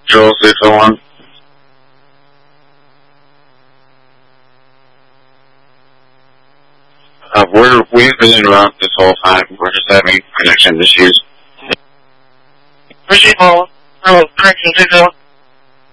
Control 601. We've been en route this whole time. We're just having connection issues. Appreciate all. Connection 60.